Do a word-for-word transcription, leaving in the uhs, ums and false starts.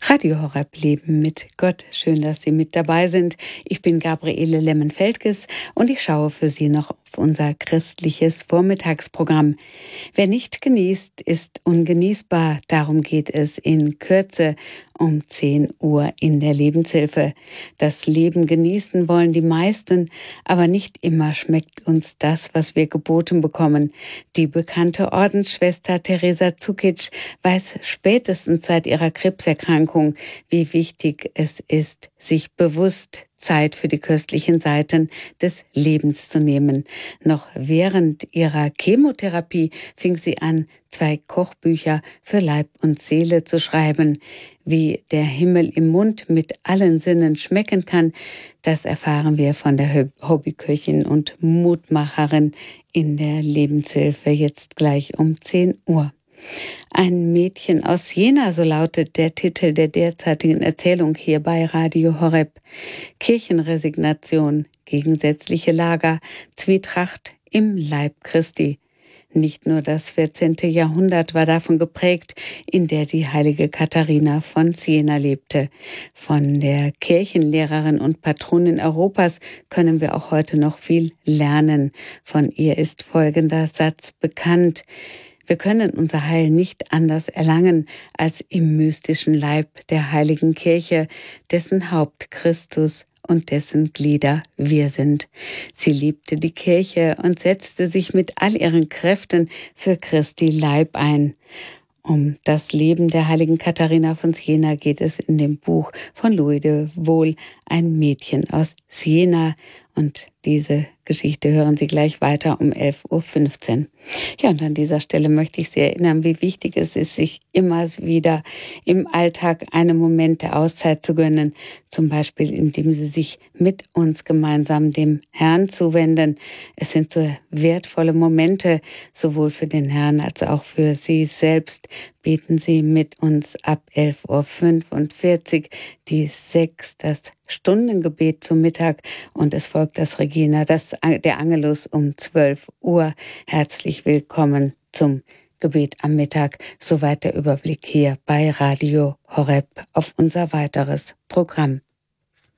Radio Horeb Leben mit Gott. Schön, dass Sie mit dabei sind. Ich bin Gabriele Lemmen-Feldges und ich schaue für Sie noch auf unser christliches Vormittagsprogramm. Wer nicht genießt, ist ungenießbar. Darum geht es in Kürze um zehn Uhr in der Lebenshilfe. Das Leben genießen wollen die meisten, aber nicht immer schmeckt uns das, was wir geboten bekommen. Die bekannte Ordensschwester Teresa Zukic weiß spätestens seit ihrer Krebserkrankung, wie wichtig es ist, sich bewusst Zeit für die köstlichen Seiten des Lebens zu nehmen. Noch während ihrer Chemotherapie fing sie an, zwei Kochbücher für Leib und Seele zu schreiben. Wie der Himmel im Mund mit allen Sinnen schmecken kann, das erfahren wir von der Hobbyköchin und Mutmacherin in der Lebenshilfe jetzt gleich um zehn Uhr. Ein Mädchen aus Jena, so lautet der Titel der derzeitigen Erzählung hier bei Radio Horeb. Kirchenresignation, gegensätzliche Lager, Zwietracht im Leib Christi. Nicht nur das vierzehnte Jahrhundert war davon geprägt, in der die heilige Katharina von Siena lebte. Von der Kirchenlehrerin und Patronin Europas können wir auch heute noch viel lernen. Von ihr ist folgender Satz bekannt: Wir können unser Heil nicht anders erlangen als im mystischen Leib der heiligen Kirche, dessen Haupt Christus und dessen Glieder wir sind. Sie liebte die Kirche und setzte sich mit all ihren Kräften für Christi Leib ein. Um das Leben der heiligen Katharina von Siena geht es in dem Buch von Louis de Wohl, ein Mädchen aus Siena. Und diese Geschichte hören Sie gleich weiter um elf Uhr fünfzehn. Ja, und an dieser Stelle möchte ich Sie erinnern, wie wichtig es ist, sich immer wieder im Alltag einen Moment der Auszeit zu gönnen. Zum Beispiel, indem Sie sich mit uns gemeinsam dem Herrn zuwenden. Es sind so wertvolle Momente, sowohl für den Herrn als auch für Sie selbst. Beten Sie mit uns ab elf Uhr fünfundvierzig die sechs, das Stundengebet zum Mittag, und es folgt das Regina, das, der Angelus um zwölf Uhr. Herzlich willkommen zum Gebet am Mittag. Soweit der Überblick hier bei Radio Horeb auf unser weiteres Programm.